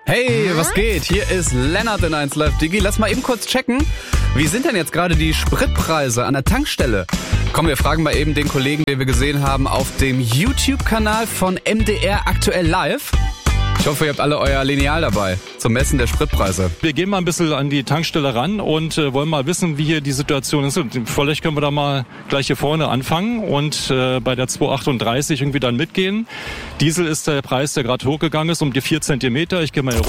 Hey, was geht? Hier ist Lennart in 1 Live Digi. Lass mal eben kurz checken. Wie sind denn jetzt gerade die Spritpreise an der Tankstelle? Komm, wir fragen mal eben den Kollegen, den wir gesehen haben auf dem YouTube-Kanal von MDR aktuell live. Ich hoffe, ihr habt alle euer Lineal dabei zum Messen der Spritpreise. Wir gehen mal ein bisschen an die Tankstelle ran und wollen mal wissen, wie hier die Situation ist. Und vielleicht können wir da mal gleich hier vorne anfangen und bei der 2,38 irgendwie dann mitgehen. Diesel ist der Preis, der gerade hochgegangen ist, um die 4 Zentimeter. Ich gehe mal hier